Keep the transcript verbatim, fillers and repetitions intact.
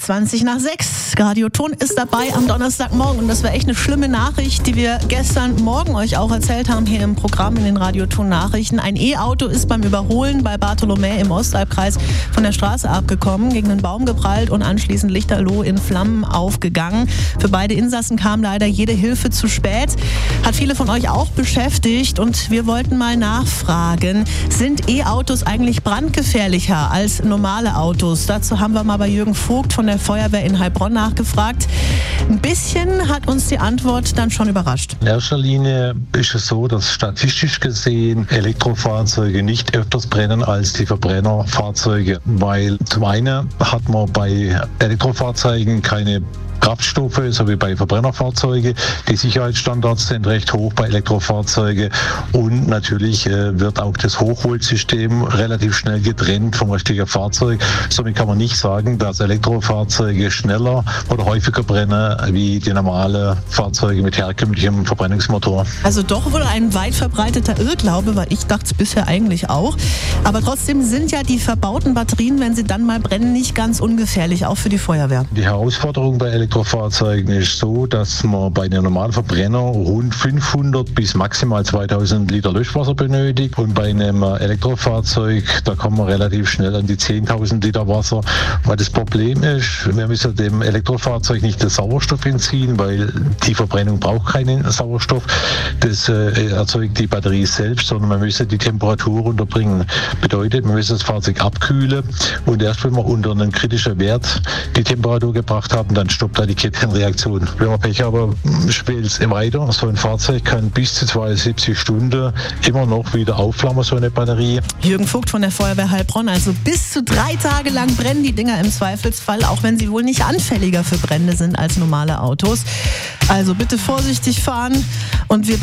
zwanzig nach sechs. Radioton ist dabei am Donnerstagmorgen und das war echt eine schlimme Nachricht, die wir gestern Morgen euch auch erzählt haben hier im Programm in den Radioton-Nachrichten. Ein E-Auto ist beim Überholen bei Bartholomä im Ostalbkreis von der Straße abgekommen, gegen einen Baum geprallt und anschließend lichterloh in Flammen aufgegangen. Für beide Insassen kam leider jede Hilfe zu spät. Hat viele von euch auch beschäftigt und wir wollten mal nachfragen, sind E-Autos eigentlich brandgefährlicher als normale Autos? Dazu haben wir mal bei Jürgen Vogt von der Feuerwehr in Heilbronn nachgefragt. Ein bisschen hat uns die Antwort dann schon überrascht. In erster Linie ist es so, dass statistisch gesehen Elektrofahrzeuge nicht öfters brennen als die Verbrennerfahrzeuge, weil zum einen hat man bei Elektrofahrzeugen keine Kraftstoffe, so wie bei Verbrennerfahrzeugen. Die Sicherheitsstandards sind recht hoch bei Elektrofahrzeugen und natürlich äh, wird auch das Hochvoltsystem relativ schnell getrennt vom richtigen Fahrzeug. Somit kann man nicht sagen, dass Elektrofahrzeuge schneller oder häufiger brennen wie die normalen Fahrzeuge mit herkömmlichem Verbrennungsmotor. Also doch wohl ein weit verbreiteter Irrglaube, weil ich dachte es bisher eigentlich auch. Aber trotzdem sind ja die verbauten Batterien, wenn sie dann mal brennen, nicht ganz ungefährlich, auch für die Feuerwehr. Die Herausforderung bei Elektrofahrzeugen Elektrofahrzeugen ist so, dass man bei einem normalen Verbrenner rund fünfhundert bis maximal zweitausend Liter Löschwasser benötigt und bei einem Elektrofahrzeug, da kommt man relativ schnell an die zehntausend Liter Wasser, weil das Problem ist, wir müssen dem Elektrofahrzeug nicht den Sauerstoff entziehen, weil die Verbrennung braucht keinen Sauerstoff, das äh, erzeugt die Batterie selbst, sondern man müssen die Temperatur runterbringen. Bedeutet, man müssen das Fahrzeug abkühlen und erst wenn wir unter einen kritischen Wert die Temperatur gebracht haben, dann stoppt da die Kettenreaktion. Wenn wir Pech haben, spielt es weiter. So ein Fahrzeug kann bis zu zweiundsiebzig Stunden immer noch wieder aufflammen, so eine Batterie. Jürgen Vogt von der Feuerwehr Heilbronn, also bis zu drei Tage lang brennen die Dinger im Zweifelsfall, auch wenn sie wohl nicht anfälliger für Brände sind als normale Autos. Also bitte vorsichtig fahren und wir